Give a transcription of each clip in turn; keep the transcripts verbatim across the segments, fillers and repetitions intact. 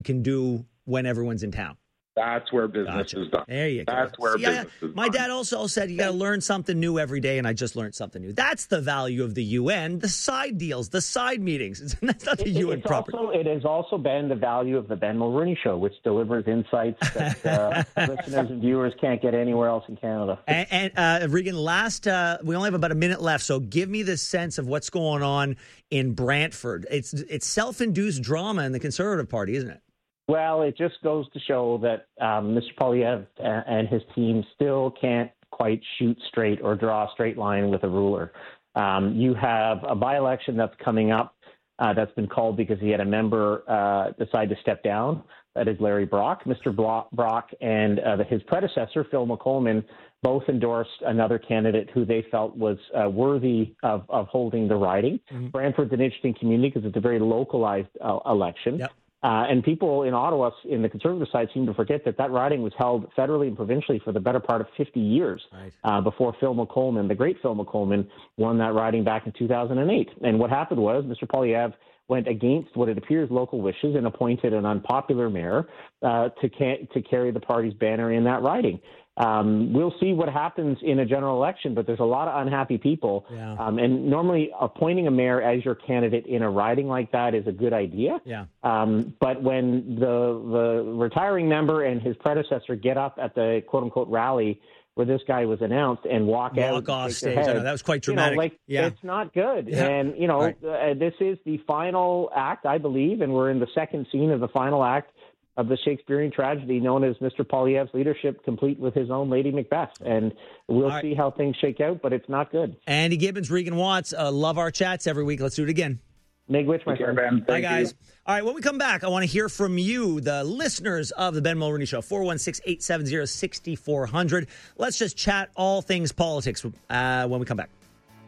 can do when everyone's in town. That's where business Gotcha. is done. There you go. That's where See, I- business is my done. dad also said you got to learn something new every day, and I just learned something new. That's the value of the U N, the side deals, the side meetings. That's not the It- U N it's property. also, it has also been the value of the Ben Mulroney Show, which delivers insights that uh, listeners and viewers can't get anywhere else in Canada. And, and uh, Regan, last, uh, we only have about a minute left, so give me the sense of what's going on in Brantford. It's it's self-induced drama in the Conservative Party, isn't it? Well, it just goes to show that um, Mister Poilievre and his team still can't quite shoot straight or draw a straight line with a ruler. Um, you have a by-election that's coming up uh, that's been called because he had a member uh, decide to step down. That is Larry Brock. Mister Brock and uh, his predecessor, Phil McColman, both endorsed another candidate who they felt was uh, worthy of, of holding the riding. Mm-hmm. Brantford's an interesting community because it's a very localized uh, election. Yep. Uh, and people in Ottawa, in the Conservative side, seem to forget that that riding was held federally and provincially for the better part of fifty years right. uh, before Phil McColman, the great Phil McColman, won that riding back in two thousand eight. And what happened was Mister Poilievre went against what it appears local wishes and appointed an unpopular mayor uh, to ca- to carry the party's banner in that riding. Um, we'll see what happens in a general election, but there's a lot of unhappy people. Yeah. Um, and normally appointing a mayor as your candidate in a riding like that is a good idea. Yeah. Um, but when the, the retiring member and his predecessor get up at the quote unquote rally where this guy was announced and walk, walk out, walk off and stage, head, I know, that was quite dramatic. You know, like, yeah. It's not good. Yeah. And, you know, right. uh, this is the final act, I believe, and we're in the second scene of the final act of the Shakespearean tragedy known as Mister Poilievre's leadership, complete with his own Lady Macbeth. And we'll right. see how things shake out, but it's not good. Andy Gibbons, Regan Watts, uh, love our chats every week. Let's do it again. Meg Witch, my Take care, friend. Ben. Bye, Thank guys. you. All right, when we come back, I want to hear from you, the listeners of the Ben Mulroney Show, four one six, eight seven zero, six four zero zero. Let's just chat all things politics uh, when we come back.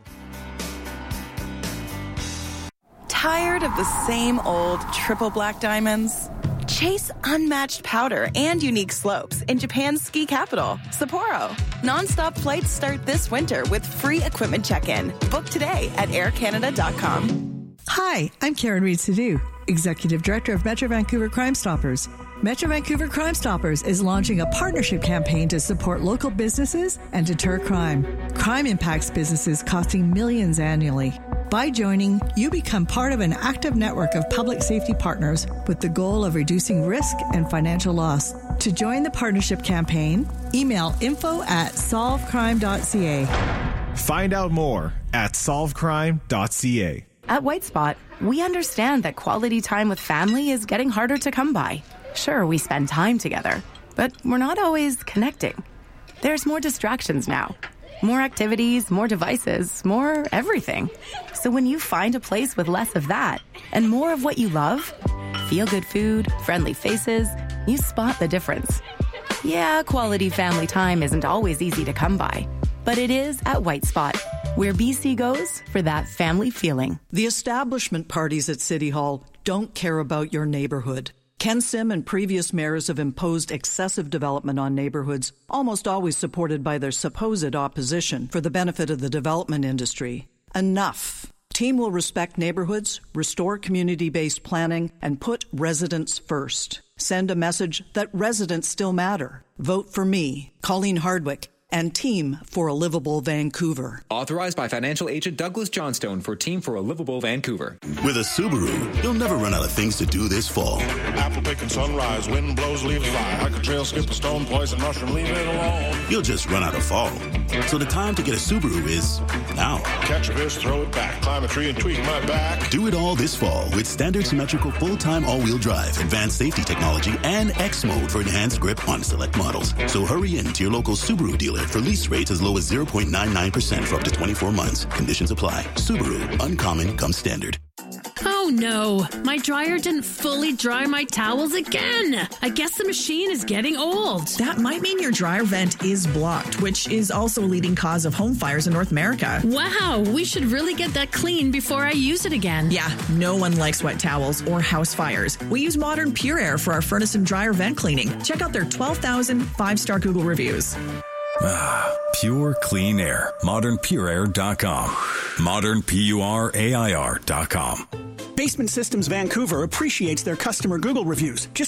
Tired of the same old triple black diamonds? Chase unmatched powder and unique slopes in Japan's ski capital, Sapporo. Nonstop flights start this winter with free equipment check-in. Book today at air canada dot com. Hi, I'm Karen Reed Sadu, Executive Director of Metro Vancouver Crime Stoppers. Metro Vancouver Crime Stoppers is launching a partnership campaign to support local businesses and deter crime. Crime impacts businesses costing millions annually. By joining, you become part of an active network of public safety partners with the goal of reducing risk and financial loss. To join the partnership campaign, email info at solve crime dot c a. Find out more at solve crime dot c a. At White Spot, we understand that quality time with family is getting harder to come by. Sure, we spend time together, but we're not always connecting. There's more distractions now. More activities, more devices, more everything. So when you find a place with less of that and more of what you love, feel-good food, friendly faces, you spot the difference. Yeah, quality family time isn't always easy to come by, but it is at White Spot, where B C goes for that family feeling. The establishment parties at City Hall don't care about your neighborhood. Ken Sim and previous mayors have imposed excessive development on neighborhoods, almost always supported by their supposed opposition for the benefit of the development industry. Enough. Team will respect neighborhoods, restore community-based planning, and put residents first. Send a message that residents still matter. Vote for me, Colleen Hardwick, and Team for a Livable Vancouver. Authorized by financial agent Douglas Johnstone for Team for a Livable Vancouver. With a Subaru, you'll never run out of things to do this fall. Apple picking sunrise, wind blows, leaves fly. Hike a trail, skip a stone, poison mushroom, leave it alone. You'll just run out of fall. So the time to get a Subaru is now. Catch a fish, throw it back, climb a tree and tweak my back. Do it all this fall with standard symmetrical full-time all-wheel drive, advanced safety technology, and X mode for enhanced grip on select models. So hurry in to your local Subaru dealer for lease rates as low as zero point nine nine percent for up to twenty-four months. Conditions apply. Subaru, uncommon comes standard. Oh no, my dryer didn't fully dry my towels again. I guess the machine is getting old. That might mean your dryer vent is blocked, which is also a leading cause of home fires in North America. Wow, we should really get that clean before I use it again. Yeah, no one likes wet towels or house fires. We use Modern Pure Air for our furnace and dryer vent cleaning. Check out their twelve thousand five-star Google reviews. Ah, pure clean air. modern pure air dot com. Modern P U R A I R dot com. Basement Systems Vancouver appreciates their customer Google reviews. Just